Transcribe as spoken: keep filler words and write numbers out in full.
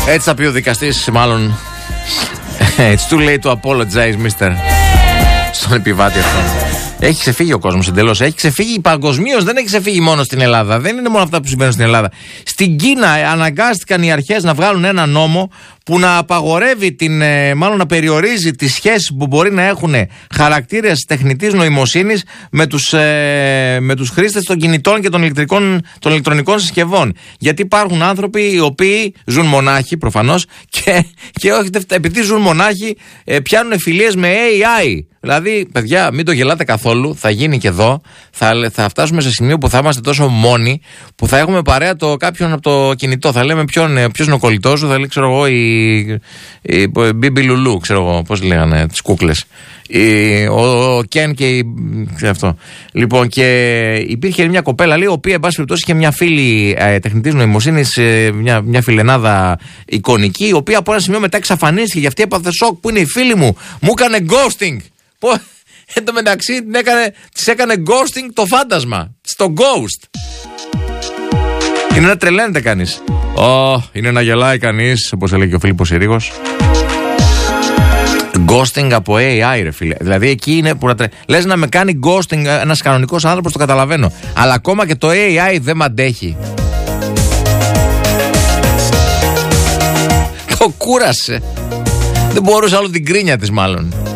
Έτσι θα πει ο δικαστής, μάλλον. It's too late to apologize, mister. Στον επιβάτη αυτό. Έχει ξεφύγει ο κόσμος εντελώς. Έχει ξεφύγει παγκοσμίως, δεν έχει ξεφύγει μόνο στην Ελλάδα. Δεν είναι μόνο αυτά που συμβαίνουν στην Ελλάδα. Στην Κίνα αναγκάστηκαν οι αρχές να βγάλουν ένα νόμο που να απαγορεύει, την, μάλλον να περιορίζει τις σχέσεις που μπορεί να έχουν χαρακτήρες τεχνητής νοημοσύνης με τους, ε, με τους χρήστες των κινητών και των, ηλεκτρικών, των ηλεκτρονικών συσκευών. Γιατί υπάρχουν άνθρωποι οι οποίοι ζουν μονάχοι προφανώς και, και όχι, επειδή ζουν μονάχοι ε, πιάνουν φιλίες με έι άι. Δηλαδή, παιδιά, μην το γελάτε καθόλου. Θα γίνει και εδώ. Θα, θα φτάσουμε σε σημείο που θα είμαστε τόσο μόνοι που θα έχουμε παρέα το κάποιον από το κινητό. Θα λέμε ποιος είναι ο κολλητός σου, θα λέει, ξέρω εγώ, η, η, η Μπίμπι Λουλού, ξέρω εγώ, πώς λέγανε τις κούκλες. Η, ο, ο Κεν και η, αυτό. Λοιπόν, και υπήρχε μια κοπέλα, λέει, η οποία, εν πάση περιπτώσει, είχε μια φίλη ε, τεχνητής νοημοσύνης, ε, μια, μια φιλενάδα εικονική, η οποία από ένα σημείο μετά εξαφανίστηκε. Γι' αυτή έπαθε σοκ. Που είναι η φίλη μου, μου έκανε ghosting. Εν τω μεταξύ έκανε, της έκανε ghosting το φάντασμα. Στο ghost. Είναι να τρελαίνεται κανείς. Oh, είναι να γελάει κανείς, όπως έλεγε ο Φίλιππος Συρίγος. Ghosting από έι άι, ρε φίλε. Δηλαδή εκεί είναι που να τρε... Λες να με κάνει ghosting ένας κανονικός άνθρωπος, το καταλαβαίνω. Αλλά ακόμα και το έι άι δεν μ' αντέχει. Το κούρασε. Δεν μπορούσε άλλο την κρίνια της, μάλλον.